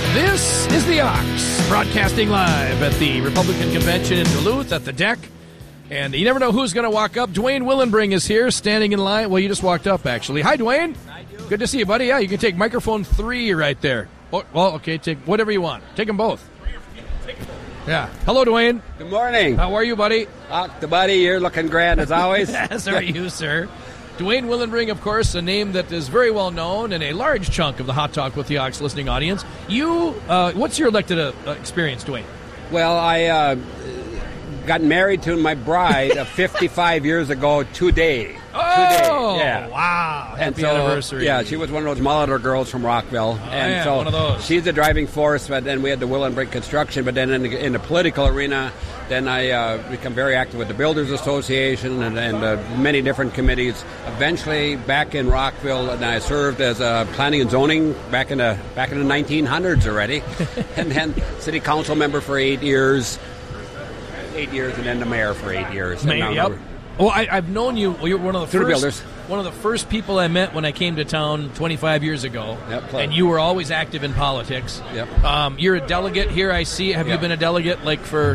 This is the Ox, broadcasting live at the Republican Convention in Duluth at the deck. And you never know who's going to walk up. Dwayne Willenbring is here, standing in line. Well, you just walked up, actually. Hi, Dwayne. Hi, Duke. Good to see you, buddy. Yeah, you can take microphone 3 right there. Oh, well, okay, take whatever you want. Take them both. Yeah. Hello, Dwayne. Good morning. How are you, buddy? The buddy, you're looking grand as always. As are you, sir. Dwayne Willenbring, of course, a name that is very well known and a large chunk of the Hot Talk with the Ox listening audience. You, what's your elected experience, Dwayne? Well, I got married to my bride 55 years ago today. Oh, yeah. Wow. Happy so, anniversary. Yeah, she was one of those Molitor girls from Rockville. And yeah, so one of those. She's the driving force, but then we had the Willenbring construction. But then in the political arena, then I become very active with the Builders Association and many different committees. Eventually, back in Rockville, and I served as a planning and zoning back in the 1900s already. And then city council member for 8 years. 8 years, and then the mayor for 8 years. Mayor, yep. Well, I've known you. Well, you're one of the Through first. Builders. One of the first people I met when I came to town 25 years ago. Yep, and you were always active in politics. Yep. You're a delegate here, I see. Have you been a delegate like for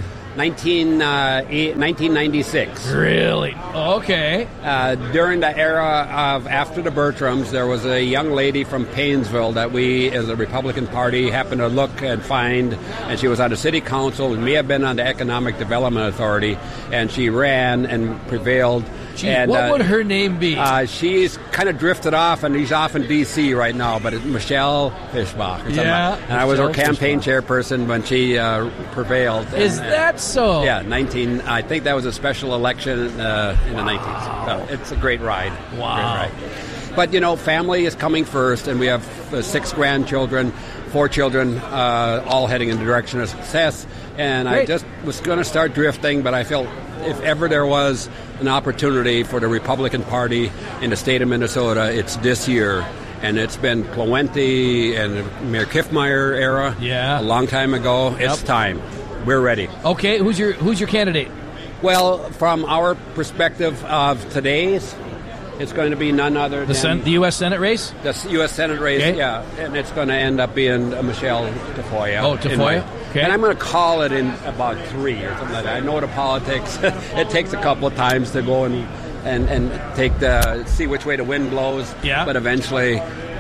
1996. Really? Okay. During the era of after the Bertrams, there was a young lady from Paynesville that we, as a Republican Party, happened to look and find, and she was on the city council and may have been on the Economic Development Authority, and she ran and prevailed. Gee, and, what would her name be? She's kind of drifted off, and she's off in D.C. right now, but it's Michelle Fischbach. Or something. Yeah. And I was her campaign chairperson when she prevailed. Is that so? Yeah, I think that was a special election in the 90s. So it's a great ride. Wow. Great ride. But, family is coming first, and we have 6 grandchildren, 4 children, all heading in the direction of success. And Great. I just was going to start drifting, but I felt if ever there was an opportunity for the Republican Party in the state of Minnesota, it's this year. And it's been Pawlenty and Mayor Kiffmeyer era a long time ago. Yep. It's time. We're ready. Okay, who's your candidate? Well, from our perspective of today's, it's going to be none other than the U.S. Senate race? The U.S. Senate race, okay. Yeah. And it's going to end up being Michelle Tafoya. Oh, Tafoya? Okay. And I'm going to call it in about 3 or something like that. I know the politics. It takes a couple of times to go and take see which way the wind blows. Yeah. But eventually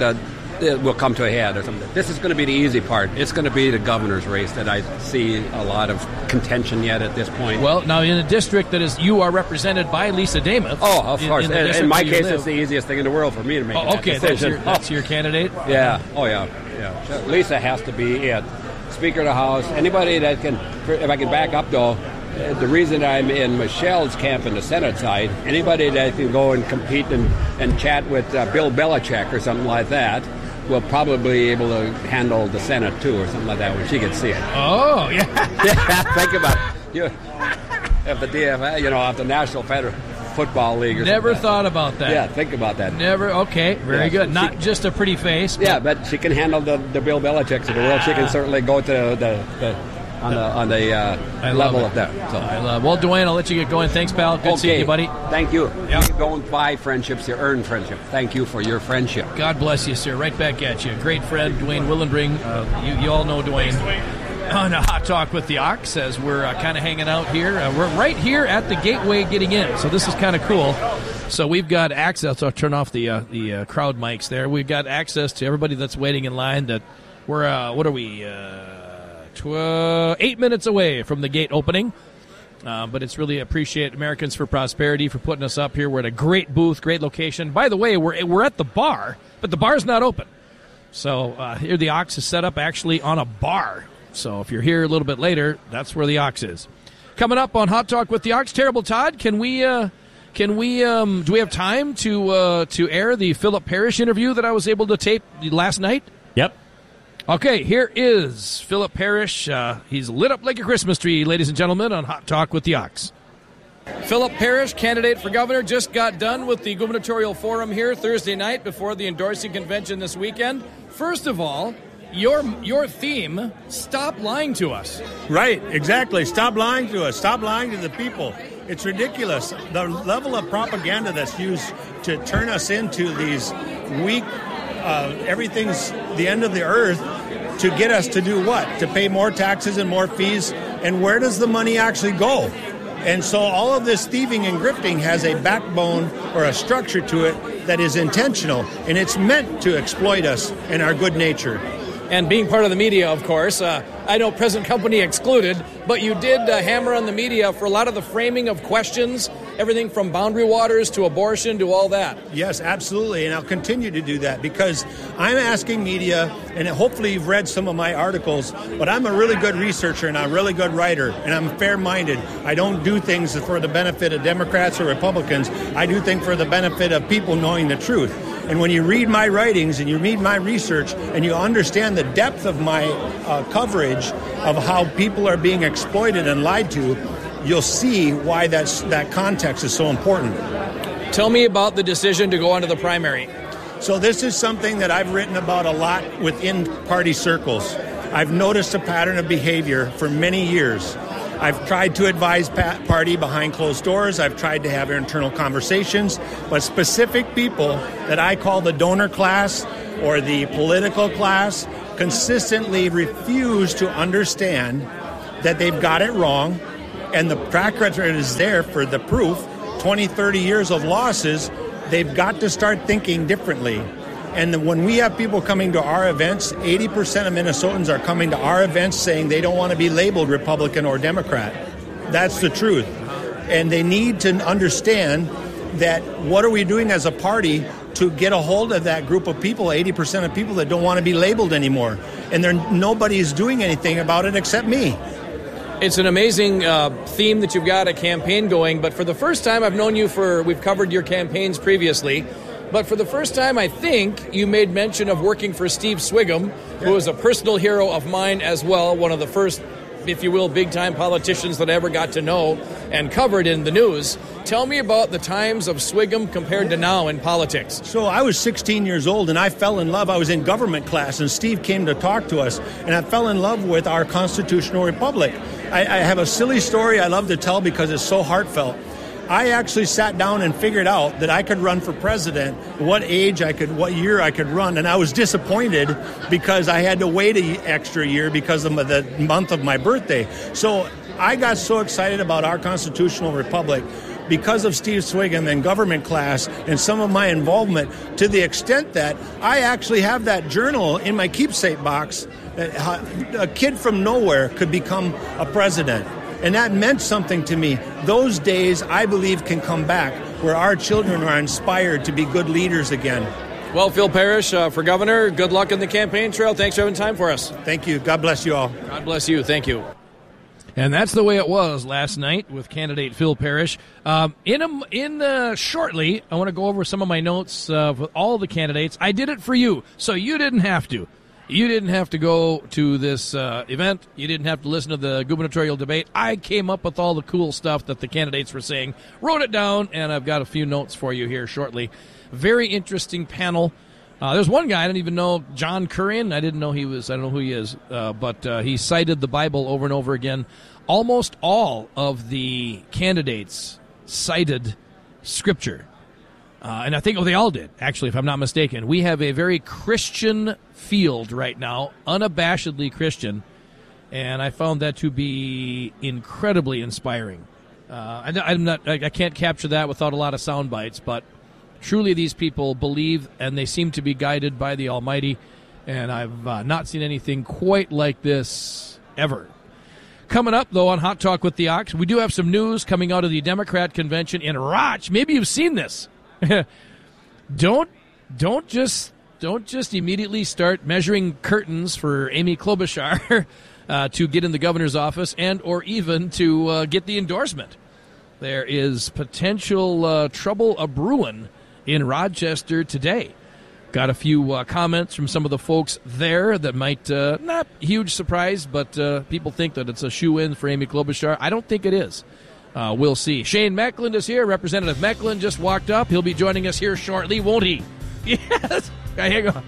it will come to a head or something. This is going to be the easy part. It's going to be the governor's race that I see a lot of contention yet at this point. Well, now in a district you are represented by Lisa Demuth. Oh, of course. In my case, live. it's the easiest thing in the world for me to make that okay, decision. that's your candidate? Yeah. Oh, yeah. Lisa has to be it. Speaker of the House. Anybody that can, if I can back up, though, the reason I'm in Michelle's camp in the Senate side, anybody that can go and compete and chat with Bill Belichick or something like that will probably be able to handle the Senate, too, or something like that when she can see it. Oh, yeah. Yeah, think about it. Of the DFL, of the National Federal Football League or Never something. thought about that. Yeah, think about that. Never. Okay, very good. Not just a pretty face. Yeah, but she can handle the Bill Belichicks of the world. She can certainly go to on the level of that. So. I love. Well, Dwayne, I'll let you get going. Thanks, pal. Good seeing you, buddy. Thank you. Yep. You don't buy friendships, you earn friendship. Thank you for your friendship. God bless you, sir. Right back at you. Great friend, Dwayne Willenbring. You all know Dwayne. On a Hot Talk with the Ox, as we're kind of hanging out here. We're right here at the gateway getting in, so this is kind of cool. So we've got access. I'll turn off the crowd mics there. We've got access to everybody that's waiting in line. That we're what are we? 8 minutes away from the gate opening. But it's really appreciate Americans for Prosperity for putting us up here. We're at a great booth, great location. By the way, we're at the bar, but the bar's not open. So here the Ox is set up actually on a bar. So if you're here a little bit later, that's where the Ox is. Coming up on Hot Talk with the Ox, Terrible Todd, do we have time to air the Philip Parrish interview that I was able to tape last night? Yep. Okay, here is Philip Parrish. He's lit up like a Christmas tree, ladies and gentlemen, on Hot Talk with the Ox. Philip Parrish, candidate for governor, just got done with the gubernatorial forum here Thursday night before the endorsing convention this weekend. First of all, your theme, stop lying to us. Right, exactly. Stop lying to us. Stop lying to the people. It's ridiculous. The level of propaganda that's used to turn us into these weak, everything's the end of the earth to get us to do what? To pay more taxes and more fees. And where does the money actually go? And so all of this thieving and grifting has a backbone or a structure to it that is intentional, and it's meant to exploit us and our good nature. And being part of the media, of course, I know present company excluded, but you did hammer on the media for a lot of the framing of questions, everything from boundary waters to abortion to all that. Yes, absolutely, and I'll continue to do that because I'm asking media, and hopefully you've read some of my articles, but I'm a really good researcher and I'm a really good writer, and I'm fair-minded. I don't do things for the benefit of Democrats or Republicans. I do things for the benefit of people knowing the truth. And when you read my writings and you read my research and you understand the depth of my coverage of how people are being exploited and lied to, you'll see why that context is so important. Tell me about the decision to go onto the primary. So this is something that I've written about a lot within party circles. I've noticed a pattern of behavior for many years. I've tried to advise party behind closed doors. I've tried to have internal conversations. But specific people that I call the donor class or the political class consistently refuse to understand that they've got it wrong. And the track record is there for the proof. 20, 30 years of losses, they've got to start thinking differently. And when we have people coming to our events, 80% of Minnesotans are coming to our events saying they don't want to be labeled Republican or Democrat. That's the truth. And they need to understand that what are we doing as a party to get a hold of that group of people, 80% of people that don't want to be labeled anymore. And nobody's doing anything about it except me. It's an amazing theme that you've got a campaign going, but for the first time, I've known you we've covered your campaigns previously, but for the first time, I think you made mention of working for Steve Swigum, who is a personal hero of mine as well, one of the first, if you will, big-time politicians that I ever got to know and covered in the news. Tell me about the times of Swigum compared to now in politics. So I was 16 years old, and I fell in love. I was in government class, and Steve came to talk to us, and I fell in love with our constitutional republic. I have a silly story I love to tell because it's so heartfelt. I actually sat down and figured out that I could run for president, what year I could run, and I was disappointed because I had to wait an extra year because of the month of my birthday. So I got so excited about our constitutional republic because of Steve Swigum and government class and some of my involvement, to the extent that I actually have that journal in my keepsake box that a kid from nowhere could become a president. And that meant something to me. Those days, I believe, can come back where our children are inspired to be good leaders again. Well, Phil Parrish, for governor, good luck in the campaign trail. Thanks for having time for us. Thank you. God bless you all. God bless you. Thank you. And that's the way it was last night with candidate Phil Parrish. Shortly, I want to go over some of my notes with all the candidates. I did it for you, so you didn't have to. You didn't have to go to this event. You didn't have to listen to the gubernatorial debate. I came up with all the cool stuff that the candidates were saying, wrote it down, and I've got a few notes for you here shortly. Very interesting panel. There's one guy I didn't even know, John Curran. I didn't know he was. I don't know who he is, but he cited the Bible over and over again. Almost all of the candidates cited Scripture. And I think they all did, actually, if I'm not mistaken. We have a very Christian field right now, unabashedly Christian, and I found that to be incredibly inspiring. I can't capture that without a lot of sound bites, but truly these people believe, and they seem to be guided by the Almighty, and I've not seen anything quite like this ever. Coming up, though, on Hot Talk with the Ox, we do have some news coming out of the Democrat convention in Roch. Maybe you've seen this. Don't just immediately start measuring curtains for Amy Klobuchar to get in the governor's office and or even to get the endorsement. There is potential trouble a-brewing in Rochester today. Got a few comments from some of the folks there that might not huge surprise, but people think that it's a shoe-in for Amy Klobuchar. I don't think it is. We'll see. Shane Meckland is here. Representative Meckland just walked up. He'll be joining us here shortly, won't he? Yes. Hang on.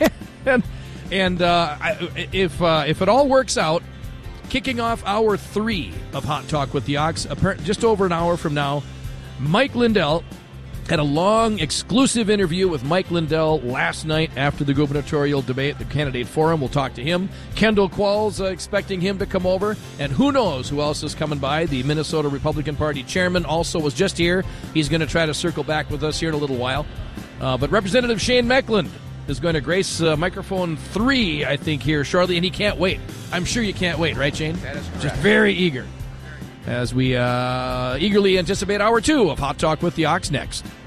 and if it all works out, kicking off hour 3 of Hot Talk with the Ox, just over an hour from now, Mike Lindell Had a long, exclusive interview with Mike Lindell last night after the gubernatorial debate, the candidate forum. We'll talk to him. Kendall Qualls expecting him to come over. And who knows who else is coming by. The Minnesota Republican Party chairman also was just here. He's going to try to circle back with us here in a little while. But Representative Shane Meckland is going to grace microphone 3, I think, here shortly. And he can't wait. I'm sure you can't wait, right, Shane? That is correct. Just very eager. As we eagerly anticipate hour 2 of Hot Talk with the Ox next.